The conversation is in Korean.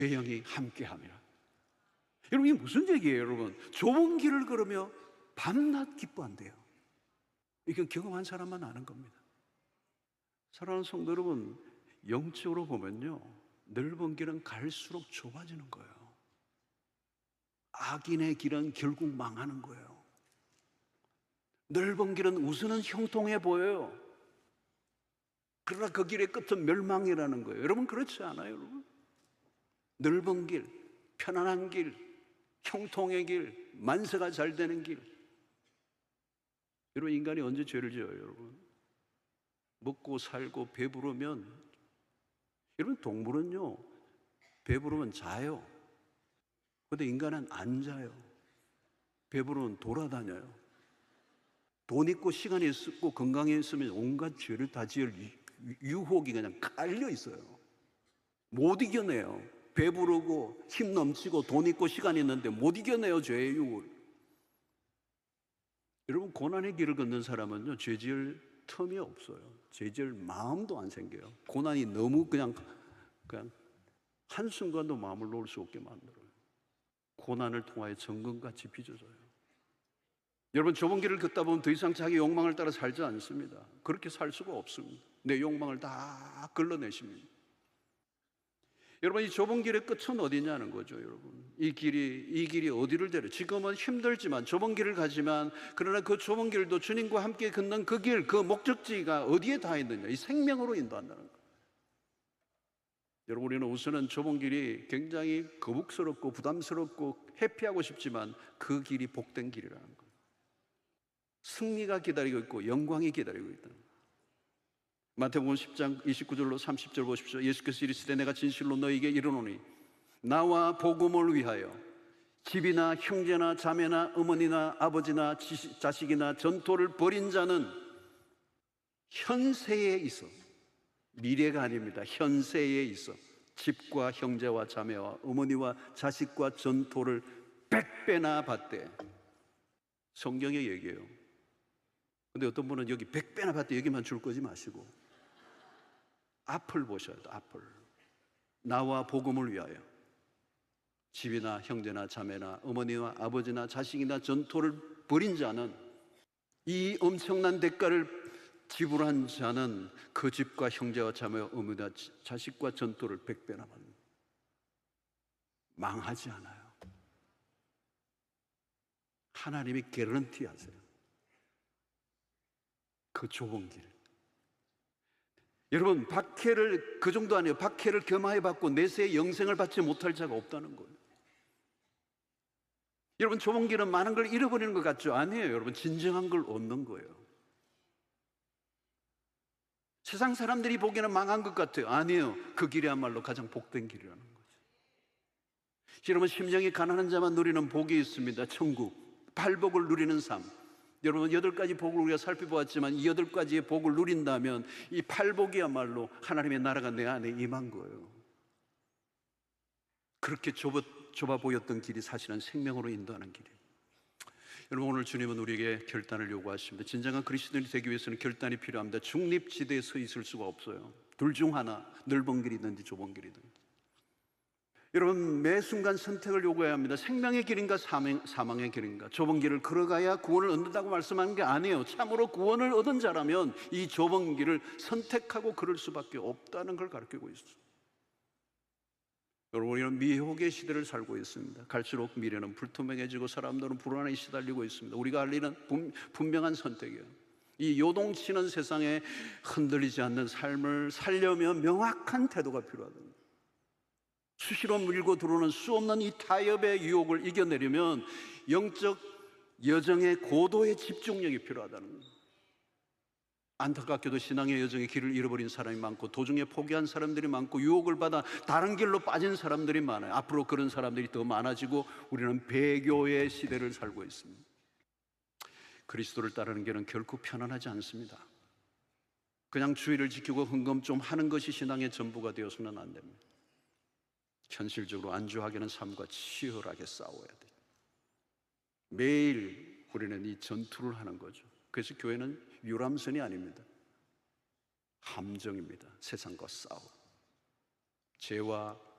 내 영이 함께함이라. 여러분, 이게 무슨 얘기예요? 여러분, 좁은 길을 걸으며 밤낮 기뻐한대요. 이건 경험한 사람만 아는 겁니다. 사랑하는 성도 여러분, 영적으로 보면요, 넓은 길은 갈수록 좁아지는 거예요. 악인의 길은 결국 망하는 거예요. 넓은 길은 우선은 형통해 보여요. 그러나 그 길의 끝은 멸망이라는 거예요. 여러분, 그렇지 않아요, 여러분? 넓은 길, 편안한 길, 형통의 길, 만세가 잘 되는 길. 여러분, 인간이 언제 죄를 지어요, 여러분? 먹고 살고 배부르면, 여러분, 동물은요, 배부르면 자요. 근데 인간은 안 자요. 배부르면 돌아다녀요. 돈 있고 시간이 있고 건강에 있으면 온갖 죄를 다 지을 유혹이 그냥 깔려 있어요. 못 이겨내요. 배부르고 힘 넘치고 돈 있고 시간이 있는데 못 이겨내요, 죄의 유혹을. 여러분, 고난의 길을 걷는 사람은요, 죄 지을 틈이 없어요. 죄 지을 마음도 안 생겨요. 고난이 너무 그냥 한순간도 마음을 놓을 수 없게 만들어요. 고난을 통하여 정금같이 빚어져요. 여러분, 좁은 길을 걷다 보면 더 이상 자기 욕망을 따라 살지 않습니다. 그렇게 살 수가 없습니다. 내 욕망을 다 걸러내십니다. 여러분, 이 좁은 길의 끝은 어디냐는 거죠, 여러분. 이 길이 어디를 데려? 지금은 힘들지만 좁은 길을 가지만, 그러나 그 좁은 길도 주님과 함께 걷는 그 길, 그 목적지가 어디에 다 있느냐? 이 생명으로 인도한다는 거예요. 여러분, 우리는 우선은 좁은 길이 굉장히 거북스럽고 부담스럽고 회피하고 싶지만 그 길이 복된 길이라는 거예요. 승리가 기다리고 있고 영광이 기다리고 있다는 거예요. 마태복음 10장 29절로 30절 보십시오. 예수께서 이르시되 내가 진실로 너희에게 이르노니 나와 복음을 위하여 집이나 형제나 자매나 어머니나 아버지나 자식이나 전토를 벌인 자는 현세에 있어, 미래가 아닙니다. 현세에 있어 집과 형제와 자매와 어머니와 자식과 전토를 100배나 받되. 성경의 얘기예요. 근데 어떤 분은 여기 100배나 받되 여기만 줄 거지 마시고 앞을 보셔야 돼. 앞을. 나와 복음을 위하여 집이나 형제나 자매나 어머니와 아버지나 자식이나 전토를 벌인 자는, 이 엄청난 대가를 지불한 자는 그 집과 형제와 자매와 어머니와 자식과 전토를 100배나 받는, 망하지 않아요. 하나님이 개런티 하세요. 그 좁은 길. 여러분, 박해를, 그 정도 아니에요. 박해를 겸하여 받고 내세의 영생을 받지 못할 자가 없다는 거예요. 여러분, 좁은 길은 많은 걸 잃어버리는 것 같죠? 아니에요. 여러분, 진정한 걸 얻는 거예요. 세상 사람들이 보기에는 망한 것 같아요. 아니에요. 그 길이야말로 가장 복된 길이라는 거죠. 여러분, 심령이 가난한 자만 누리는 복이 있습니다. 천국, 팔복을 누리는 삶. 여러분, 8가지 복을 우리가 살펴보았지만 이 8가지의 복을 누린다면 이 팔복이야말로 하나님의 나라가 내 안에 임한 거예요. 그렇게 좁아 보였던 길이 사실은 생명으로 인도하는 길이에요. 여러분, 오늘 주님은 우리에게 결단을 요구하십니다. 진정한 그리스도인이 되기 위해서는 결단이 필요합니다. 중립지대에 서 있을 수가 없어요. 둘 중 하나, 넓은 길이든지 좁은 길이든지. 여러분, 매 순간 선택을 요구해야 합니다. 생명의 길인가 사망의 길인가. 좁은 길을 걸어가야 구원을 얻는다고 말씀하는 게 아니에요. 참으로 구원을 얻은 자라면 이 좁은 길을 선택하고 걸을 수밖에 없다는 걸 가르치고 있어요. 여러분, 우리는 미혹의 시대를 살고 있습니다. 갈수록 미래는 불투명해지고 사람들은 불안에 시달리고 있습니다. 우리가 할 일은 분명한 선택이에요. 이 요동치는 세상에 흔들리지 않는 삶을 살려면 명확한 태도가 필요하답니다. 수시로 밀고 들어오는 수없는 이 타협의 유혹을 이겨내려면 영적 여정의 고도의 집중력이 필요하다는 거예요. 안타깝게도 신앙의 여정의 길을 잃어버린 사람이 많고 도중에 포기한 사람들이 많고 유혹을 받아 다른 길로 빠진 사람들이 많아요. 앞으로 그런 사람들이 더 많아지고 우리는 배교의 시대를 살고 있습니다. 그리스도를 따르는 길은 결코 편안하지 않습니다. 그냥 주의를 지키고 헌금 좀 하는 것이 신앙의 전부가 되어서는 안 됩니다. 현실적으로 안주하게는 삶과 치열하게 싸워야 돼요. 매일 우리는 이 전투를 하는 거죠. 그래서 교회는 유람선이 아닙니다. 함정입니다. 세상과 싸워. 죄와